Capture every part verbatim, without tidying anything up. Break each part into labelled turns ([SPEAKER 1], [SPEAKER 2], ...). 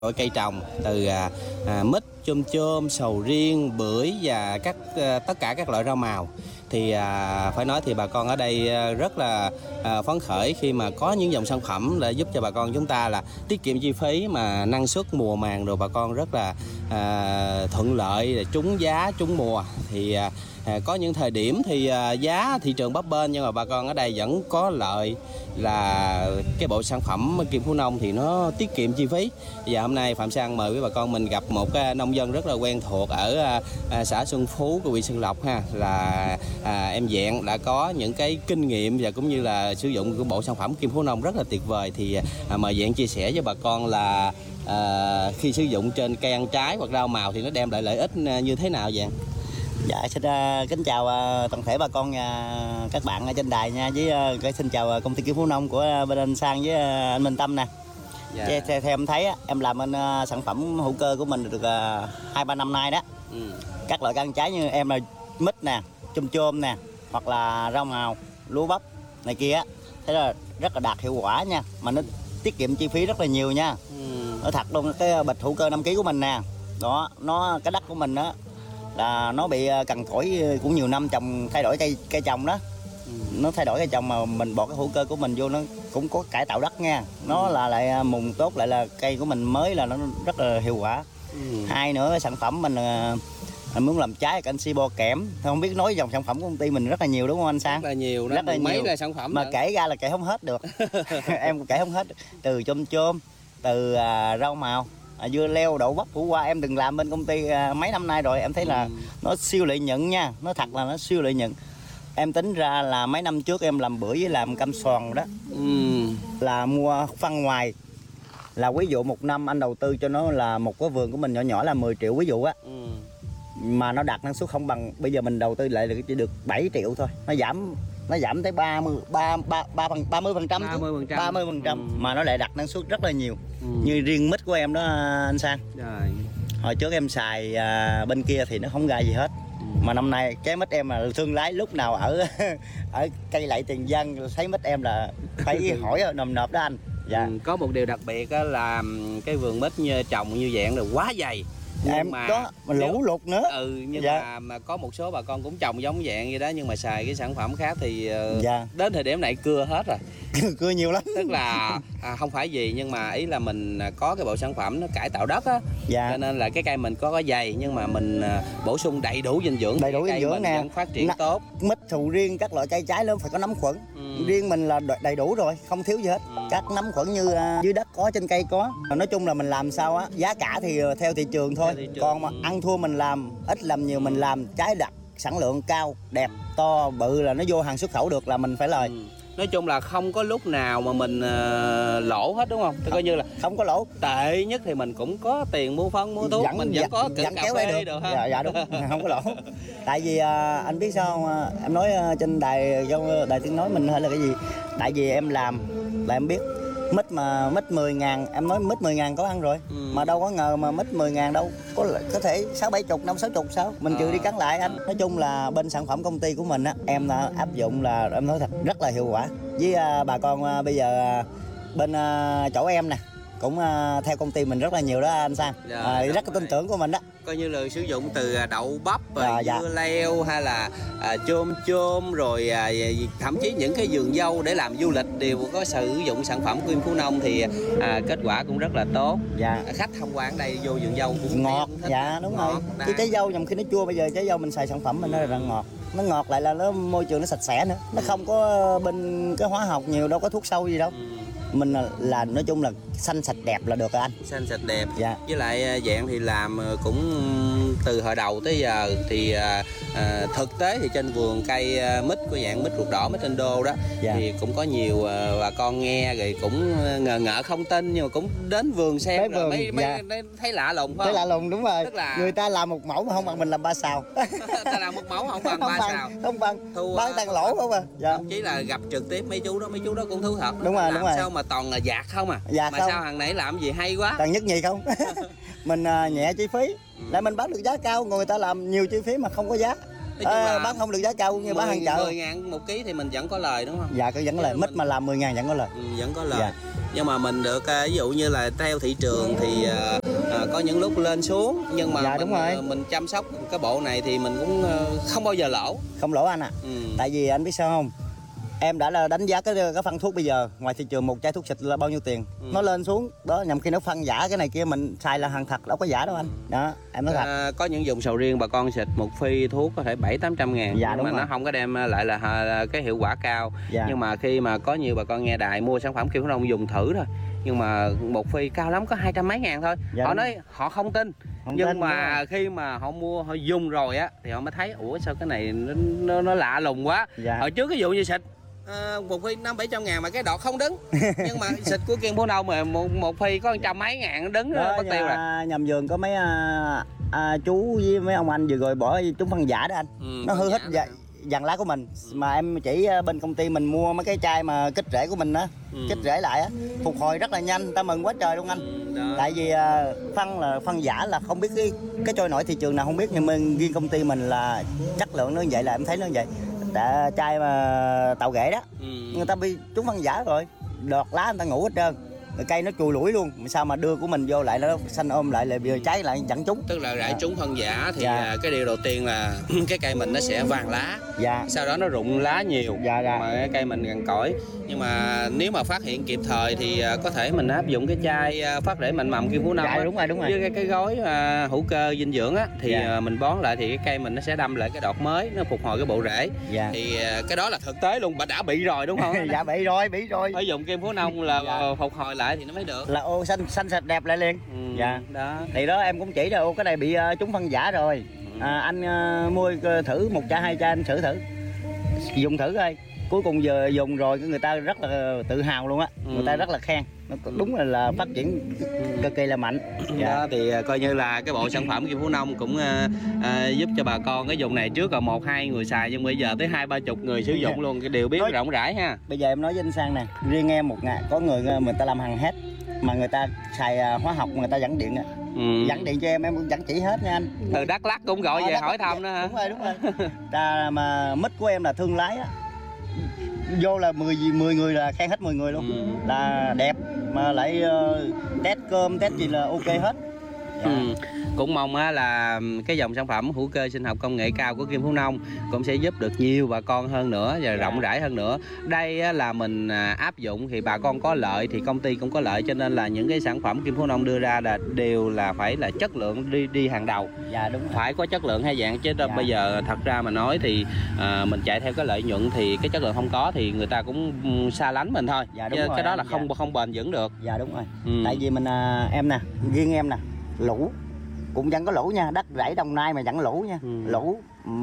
[SPEAKER 1] Loại cây trồng từ à, à, mít, chôm chôm, sầu riêng, bưởi và các à, tất cả các loại rau màu thì à, phải nói thì bà con ở đây rất là à, phấn khởi khi mà có những dòng sản phẩm để giúp cho bà con chúng ta là tiết kiệm chi phí mà năng suất mùa màng, rồi bà con rất là à, thuận lợi, trúng giá trúng mùa. Thì à, à, có những thời điểm thì à, giá thị trường bấp bênh nhưng mà bà con ở đây vẫn có lợi là cái bộ sản phẩm Kim Phú Nông thì nó tiết kiệm chi phí. Và hôm nay Phạm Sang mời với bà con mình gặp một cái nông dân rất là quen thuộc ở à, xã Xuân Phú của huyện Xuân Lộc ha, là à, em Vẹn đã có những cái kinh nghiệm và cũng như là sử dụng của bộ sản phẩm Kim Phú Nông rất là tuyệt vời. Thì à, mời Vẹn chia sẻ với bà con là à, khi sử dụng trên cây ăn trái hoặc rau màu thì nó đem lại lợi ích như thế nào Vẹn?
[SPEAKER 2] Dạ, xin uh, kính chào uh, toàn thể bà con uh, các bạn ở trên đài nha, với uh, xin chào uh, công ty Kim Phú Nông của uh, bên anh Sang với uh, anh Minh Tâm nè. Dạ. Theo, theo, theo em thấy á, em làm bên uh, sản phẩm hữu cơ của mình được hai uh, ba năm nay đó. Ừ. Các loại cây ăn trái như em là mít nè, chôm chôm nè, hoặc là rau màu, lúa bắp này kia á, thế là rất là đạt hiệu quả nha, mà nó tiết kiệm chi phí rất là nhiều nha. Ừ. Nó thật luôn, cái bịch hữu cơ năm ký của mình nè, đó, nó cái đất của mình á là nó bị cằn cỗi cũng nhiều năm, trồng thay đổi cây cây trồng đó. Ừ. Nó thay đổi cây trồng mà mình bỏ cái hữu cơ của mình vô nó cũng có cải tạo đất nha, nó ừ. là lại mùng tốt, lại là cây của mình mới là nó rất là hiệu quả. Ừ. Hai nữa, cái sản phẩm mình mình muốn làm trái canxi bo kẽm, không biết nói dòng sản phẩm của công ty mình rất là nhiều đúng không anh Sang?
[SPEAKER 1] Rất là nhiều,
[SPEAKER 2] rất là
[SPEAKER 1] mấy
[SPEAKER 2] nhiều
[SPEAKER 1] là sản phẩm
[SPEAKER 2] mà
[SPEAKER 1] nữa.
[SPEAKER 2] Kể ra là kể không hết được. Em kể không hết, từ chôm chôm, từ à, rau màu, À, dưa leo, đậu bắp, củ qua. Em từng làm bên công ty à, mấy năm nay rồi, em thấy là ừ. nó siêu lợi nhuận nha, nó thật là nó siêu lợi nhuận. Em tính ra là mấy năm trước em làm bưởi với làm cam xoàn đó, ừ. là mua phân ngoài, là ví dụ một năm anh đầu tư cho nó là một cái vườn của mình nhỏ nhỏ là mười triệu ví dụ á, ừ. mà nó đạt năng suất không bằng, bây giờ mình đầu tư lại chỉ được bảy triệu thôi, nó giảm nó giảm tới ba mươi ba ba ba ba mươi phần trăm ba mươi phần trăm ừ. mà nó lại đặt năng suất rất là nhiều. Ừ. Như riêng mít của em đó anh Sang, rồi. Hồi trước em xài à, bên kia thì nó không ra gì hết. Ừ. Mà năm nay trái mít em là thương lái, lúc nào ở ở cây lại Tiền Giang thấy mít em là phải hỏi nồm nộp đó anh. Dạ.
[SPEAKER 1] Ừ, có một điều đặc biệt là cái vườn mít như trồng như dạng là quá dày.
[SPEAKER 2] Nhưng em mà có mà lũ lụt nữa.
[SPEAKER 1] Ừ, nhưng dạ. mà mà có một số bà con cũng trồng giống dạng vậy đó, nhưng mà xài cái sản phẩm khác thì uh, dạ. đến thời điểm này cưa hết rồi.
[SPEAKER 2] Cưa nhiều lắm.
[SPEAKER 1] Tức là à, không phải gì, nhưng mà ý là mình có cái bộ sản phẩm nó cải tạo đất á, dạ. cho nên là cái cây mình có cái dày nhưng mà mình uh, bổ sung đầy đủ dinh dưỡng,
[SPEAKER 2] đầy đủ dinh dưỡng nè,
[SPEAKER 1] phát triển N tốt.
[SPEAKER 2] Mít sầu riêng các loại cây trái lớn phải có nấm khuẩn. Ừ. Riêng mình là đầy đủ rồi, không thiếu gì hết. Ừ. Các nấm khuẩn như uh, dưới đất có, trên cây có. Nói chung là mình làm sao á, giá cả thì theo thị trường thôi. Thị trường. Còn mà ăn thua mình làm, ít làm nhiều mình làm trái đặc, sản lượng cao, đẹp, to, bự là nó vô hàng xuất khẩu được là mình phải lời. Ừ.
[SPEAKER 1] Nói chung là không có lúc nào mà mình uh, lỗ hết đúng không? Tôi coi như là
[SPEAKER 2] không có lỗ.
[SPEAKER 1] Tệ nhất thì mình cũng có tiền mua phân, mua thuốc, vẫn, mình vẫn, vẫn có
[SPEAKER 2] vẫn
[SPEAKER 1] cà
[SPEAKER 2] kéo
[SPEAKER 1] phê
[SPEAKER 2] được.
[SPEAKER 1] được ha.
[SPEAKER 2] Dạ, dạ đúng, không có lỗ. Tại vì uh, anh biết sao không? Em nói uh, trên đài trong đài tiếng nói mình hay là cái gì? Tại vì em làm là em biết mít mà mít mười ngàn, em nói mít mười ngàn có ăn rồi. Ừ. Mà đâu có ngờ mà mít mười ngàn đâu, có có thể sáu bảy chục, năm sáu chục sao? Mình trừ à. đi cắn lại anh. Nói chung là bên sản phẩm công ty của mình á, em đã áp dụng là em nói thật rất là hiệu quả. Với uh, bà con uh, bây giờ uh, bên uh, chỗ em nè, cũng uh, theo công ty mình rất là nhiều đó anh Sang. Dạ, à, rất là tin tưởng của mình đó.
[SPEAKER 1] Coi như là sử dụng từ đậu bắp,
[SPEAKER 2] dạ,
[SPEAKER 1] dưa
[SPEAKER 2] dạ.
[SPEAKER 1] leo hay là à, chôm chôm rồi à, thậm chí những cái vườn dâu để làm du lịch đều có sử dụng sản phẩm Kim Phú Nông thì à, kết quả cũng rất là tốt. Dạ. Khách tham quan đây vô vườn dâu cũng
[SPEAKER 2] ngọt.
[SPEAKER 1] Cũng thích.
[SPEAKER 2] Dạ đúng ngọt, rồi. Chứ trái dâu nhầm khi nó chua, bây giờ trái dâu mình xài sản phẩm mình nó là ngọt. Nó ngọt lại là nó môi trường nó sạch sẽ nữa. Nó không có bên cái hóa học nhiều, đâu có thuốc sâu gì đâu. Ừ. Mình là, là nói chung là xanh sạch đẹp là được rồi anh.
[SPEAKER 1] Xanh sạch đẹp.
[SPEAKER 2] Dạ.
[SPEAKER 1] Với lại dạng thì làm cũng từ hồi đầu tới giờ thì à, à, thực tế thì trên vườn cây mít của dạng mít ruột đỏ, mít Indo đó, dạ. thì cũng có nhiều à, bà con nghe rồi cũng ngờ ngợ không tin, nhưng mà cũng đến vườn xem tới rồi vườn, mới, dạ. mới thấy lạ lùng phải không?
[SPEAKER 2] Thấy lạ lùng đúng rồi.
[SPEAKER 1] Tức là
[SPEAKER 2] người ta làm một mẫu mà không bằng mình làm ba sào.
[SPEAKER 1] Ta làm một mẫu không bằng
[SPEAKER 2] không
[SPEAKER 1] ba
[SPEAKER 2] bằng,
[SPEAKER 1] sào.
[SPEAKER 2] Không bằng.
[SPEAKER 1] Thu,
[SPEAKER 2] bán tăng lỗ không à. Dạ.
[SPEAKER 1] Thậm chí là gặp trực tiếp mấy chú đó, mấy chú đó cũng thú thật.
[SPEAKER 2] Đúng rồi,
[SPEAKER 1] làm
[SPEAKER 2] đúng rồi.
[SPEAKER 1] sao mà toàn là dạt không à.
[SPEAKER 2] Dạt
[SPEAKER 1] mà
[SPEAKER 2] không.
[SPEAKER 1] sao hàng nãy làm gì hay quá.
[SPEAKER 2] Toàn nhất nhì không. Mình uh, nhẹ chi phí, ừ. lại mình bán được giá cao, người ta làm nhiều chi phí mà không có giá. à, bán không được giá cao như bán hàng chợ.
[SPEAKER 1] mười ngàn một ký thì mình vẫn có lời đúng không?
[SPEAKER 2] Dạ có vẫn có lời, mít mà làm mười ngàn vẫn có lời.
[SPEAKER 1] Ừ, vẫn có lời.
[SPEAKER 2] Dạ.
[SPEAKER 1] Nhưng mà mình được ví dụ như là theo thị trường thì à, à, có những lúc lên xuống, nhưng mà
[SPEAKER 2] dạ,
[SPEAKER 1] mình,
[SPEAKER 2] đúng rồi.
[SPEAKER 1] mình chăm sóc cái bộ này thì mình cũng không bao giờ lỗ.
[SPEAKER 2] Không lỗ anh ạ. À.
[SPEAKER 1] Ừ.
[SPEAKER 2] Tại vì anh biết sao không? Em đã là đánh giá cái cái phân thuốc bây giờ ngoài thị trường một chai thuốc xịt là bao nhiêu tiền. Ừ. Nó lên xuống đó, nhằm khi nó phân giả cái này kia mình xài là hàng thật, đâu có giả đâu anh. Đó em nói thật.
[SPEAKER 1] À, có những vùng sầu riêng bà con xịt một phi thuốc có thể bảy tám trăm ngàn.
[SPEAKER 2] Dạ,
[SPEAKER 1] nhưng mà
[SPEAKER 2] rồi.
[SPEAKER 1] nó không có đem lại là, là cái hiệu quả cao. Dạ. Nhưng mà khi mà có nhiều bà con nghe đài mua sản phẩm Kim Phú Nông dùng thử thôi, nhưng mà một phi cao lắm có hai trăm mấy ngàn thôi. Dạ, họ nói họ không tin. Không nhưng tin, mà khi mà họ mua họ dùng rồi á thì họ mới thấy ủa sao cái này nó nó, nó lạ lùng quá. Dạ. Hồi trước ví dụ như xịt à, một phi năm bảy trăm ngàn mà cái đọt không đứng. Nhưng mà xịt của Kim Phú Nông mà một, một phi có trăm mấy ngàn nó đứng đó, mất tiêu rồi.
[SPEAKER 2] Nhầm vườn có mấy à, à, chú với mấy ông anh vừa rồi bỏ chúng phân giả đó anh. Ừ, nó hư hết dạ, dàn lá của mình. Ừ. Mà em chỉ bên công ty mình mua mấy cái chai mà kích rễ của mình á. Ừ. Kích rễ lại á, phục hồi rất là nhanh, ta mừng quá trời luôn anh. Ừ, tại vì à, phân là phân giả là không biết cái cái trôi nổi thị trường nào không biết, nhưng mà riêng công ty mình là chất lượng nó như vậy là em thấy nó như vậy. Đã chai mà tàu ghẻ đó. Ừ. Người ta bị trúng phân giả rồi, đọt lá người ta ngủ hết trơn, rồi cây nó chùi lủi luôn, sao mà đưa của mình vô lại nó xanh ôm lại, lại vừa trái lại dẫn trúng.
[SPEAKER 1] Tức là rải trúng phân giả thì dạ. Cái điều đầu tiên là cái cây mình nó sẽ vàng lá. Dạ. Sau đó nó rụng lá nhiều. Dạ, dạ. Mà cái cây mình gần cỏi. Nhưng mà nếu mà phát hiện kịp thời thì có thể mình áp dụng cái chai phát rễ mạnh mầm Kim Phú Nông.
[SPEAKER 2] Dạ, đúng rồi, đúng rồi.
[SPEAKER 1] Với cái, cái gói uh, hữu cơ dinh dưỡng á thì dạ. Mình bón lại thì cái cây mình nó sẽ đâm lại cái đọt mới, nó phục hồi cái bộ rễ. Dạ. Thì uh, cái đó là thực tế luôn, bà đã bị rồi đúng không?
[SPEAKER 2] Dạ bị rồi, bị rồi.
[SPEAKER 1] Phải dùng Kim Phú Nông là dạ. Phục hồi lại thì nó mới được.
[SPEAKER 2] Là ô xanh xanh sạch đẹp lại liền. Ừ, dạ.
[SPEAKER 1] Đó.
[SPEAKER 2] Thì đó em cũng chỉ rồi, ô cái này bị uh, trúng phân giả rồi. Ừ. À, anh uh, mua uh, thử một chai hai chai anh thử thử. Dùng thử coi. Cuối cùng giờ dùng rồi người ta rất là tự hào luôn á. Ừ. Người ta rất là khen. Nó đúng là, là phát triển cực kỳ là mạnh.
[SPEAKER 1] Dạ. Đó thì coi như là cái bộ sản phẩm Kim Phú Nông cũng uh, uh, giúp cho bà con cái vùng này trước là một hai người xài, nhưng bây giờ tới hai ba chục người sử dụng luôn, cái đều biết nói, rộng rãi ha.
[SPEAKER 2] Bây giờ em nói với anh Sang nè, riêng em một ngày có người người ta làm hàng hết mà người ta xài hóa học người ta dẫn điện nè. Ừ. Dẫn điện cho em em cũng dẫn chỉ hết nha anh.
[SPEAKER 1] Từ Đắk Lắk cũng gọi à, về hỏi thăm nữa hả?
[SPEAKER 2] Đúng rồi, đúng rồi. Ta mà mít của em là thương lái á, vô là mười mười người là khen hết mười người luôn. Ừ. Là đẹp mà lại uh, test cơm test gì là ok hết. Dạ.
[SPEAKER 1] Ừ. Cũng mong á, là cái dòng sản phẩm hữu cơ sinh học công nghệ cao của Kim Phú Nông cũng sẽ giúp được nhiều bà con hơn nữa và rộng rãi hơn nữa. Đây á, là mình áp dụng thì bà con có lợi thì công ty cũng có lợi, cho nên là những cái sản phẩm Kim Phú Nông đưa ra là đều là phải là chất lượng đi đi hàng đầu.
[SPEAKER 2] Dạ đúng rồi.
[SPEAKER 1] Phải có chất lượng hai dạng chứ dạ. Bây giờ thật ra mà nói thì à, mình chạy theo cái lợi nhuận thì cái chất lượng không có thì người ta cũng xa lánh mình thôi. Dạ đúng chứ rồi. Cái đó là không dạ. không bền vững được.
[SPEAKER 2] Dạ đúng rồi. Ừ. Tại vì mình à, em nè, riêng em nè, lũ cũng vẫn có lũ nha, đất rẫy Đồng Nai mà vẫn lũ nha. Ừ. Lũ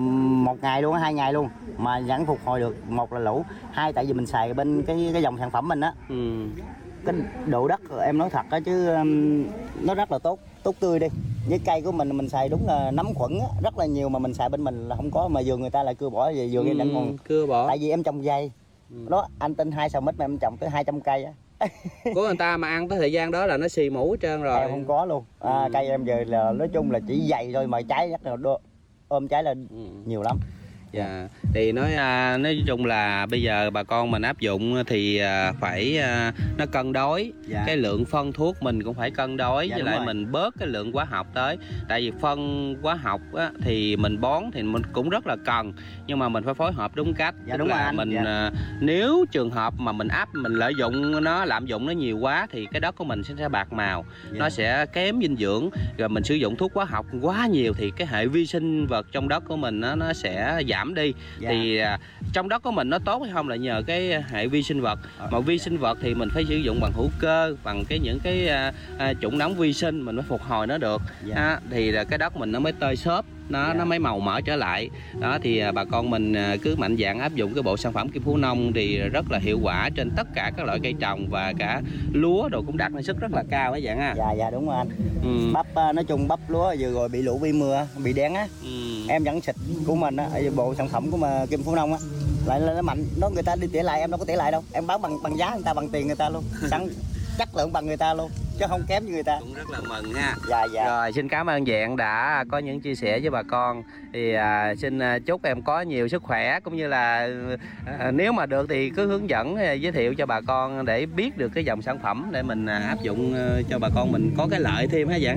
[SPEAKER 2] một ngày luôn, hai ngày luôn mà vẫn phục hồi được. Một là lũ, hai tại vì mình xài bên cái cái dòng sản phẩm mình á. Ừ. Cái độ đất em nói thật á chứ um, nó rất là tốt, tốt tươi đi. Với cây của mình mình xài đúng là nấm khuẩn á, rất là nhiều mà mình xài bên mình là không có, mà vườn người ta lại cưa bỏ về vườn ừ, em đang còn
[SPEAKER 1] cưa bỏ.
[SPEAKER 2] Tại vì em trồng dây. Ừ. Đó, anh tin hai xào mít mà em trồng tới hai trăm cây á.
[SPEAKER 1] Của người ta mà ăn tới thời gian đó là nó xì mũ hết trơn rồi.
[SPEAKER 2] Em không có luôn. À, ừ. Cây em giờ là nói chung là chỉ dày thôi mà trái rất là đô, ôm trái là ừ. nhiều lắm.
[SPEAKER 1] Dạ, thì nói nói chung là bây giờ bà con mình áp dụng thì phải nó cân đối. Dạ. Cái lượng phân thuốc mình cũng phải cân đối. Dạ, với lại rồi. Mình bớt cái lượng hóa học tới. Tại vì phân hóa học á, thì mình bón thì mình cũng rất là cần, nhưng mà mình phải phối hợp đúng cách.
[SPEAKER 2] Dạ,
[SPEAKER 1] tức
[SPEAKER 2] đúng
[SPEAKER 1] là
[SPEAKER 2] rồi anh.
[SPEAKER 1] Mình
[SPEAKER 2] dạ.
[SPEAKER 1] Nếu trường hợp mà mình áp mình lợi dụng nó, lạm dụng nó nhiều quá thì cái đất của mình sẽ, sẽ bạc màu. Dạ. Nó sẽ kém dinh dưỡng. Rồi mình sử dụng thuốc hóa học quá nhiều thì cái hệ vi sinh vật trong đất của mình nó, nó sẽ giảm đi. Dạ. Thì à, trong đất của mình nó tốt hay không là nhờ cái hệ vi sinh vật. Ờ, mà vi dạ. sinh vật thì mình phải sử dụng bằng hữu cơ, bằng cái những cái à, à, chủng nóng vi sinh mình mới phục hồi nó được. Dạ. À, thì là cái đất mình nó mới tơi xốp, nó dạ. nó mới màu mỡ trở lại. Đó thì à, bà con mình à, cứ mạnh dạn áp dụng cái bộ sản phẩm Kim Phú Nông thì rất là hiệu quả trên tất cả các loại cây trồng, và cả lúa đồ cũng đạt năng suất rất là cao các dạng ha.
[SPEAKER 2] Dạ dạ đúng rồi anh. Ừ. Bắp nói chung bắp lúa vừa rồi bị lũ bị mưa bị đen á. Ừ. Em vẫn xịt của mình á, bộ sản phẩm của mà Kim Phú Nông á, lại là nó mạnh, nó người ta đi tỉa lại em đâu có tỉa lại đâu, em bán bằng bằng giá người ta, bằng tiền người ta luôn. Sẵn chất lượng bằng người ta luôn chứ không kém như người ta.
[SPEAKER 1] Cũng rất là mừng ha.
[SPEAKER 2] Dạ dạ.
[SPEAKER 1] Rồi xin cảm ơn Dạng đã có những chia sẻ với bà con. Thì à, xin chúc em có nhiều sức khỏe, cũng như là à, nếu mà được thì cứ hướng dẫn giới thiệu cho bà con để biết được cái dòng sản phẩm để mình à, áp dụng cho bà con mình có cái lợi thêm ha Dạng.